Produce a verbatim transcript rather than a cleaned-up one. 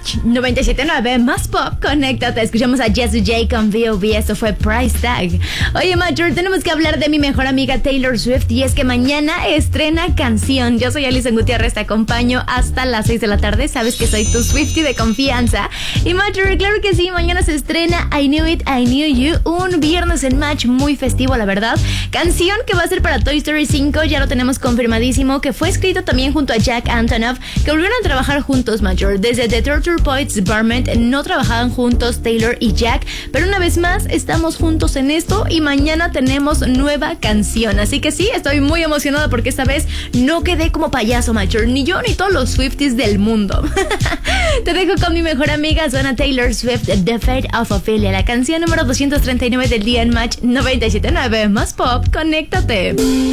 Match noventa y siete punto nueve más pop, conéctate. Escuchamos a Jessie J con V O V. Esto fue Price Tag. Oye, Major, tenemos que hablar de mi mejor amiga Taylor Swift. Y es que mañana estrena canción. Yo soy Alison Gutiérrez, te acompaño hasta las seis de la tarde. Sabes que soy tu Swiftie de confianza. Y Major, claro que sí, mañana se estrena I Knew It, I Knew You. Un viernes en Match muy festivo, la verdad. Canción que va a ser para Toy Story cinco. Ya lo tenemos confirmadísimo. Que fue escrito también junto a Jack Antonoff, que volvieron a trabajar juntos, Major. Desde The Torture Poets Department no trabajaban juntos Taylor y Jack, pero una vez más estamos juntos en esto y mañana tenemos nueva canción. Así que sí, estoy muy emocionada porque esta vez no quedé como payaso, Major. Ni yo ni todos los Swifties del mundo. Te dejo con mi mejor amiga, suena Taylor Swift, The Fate of Ophelia, la canción número doscientos treinta y nueve del día en Match noventa y siete punto nueve más pop, conéctate.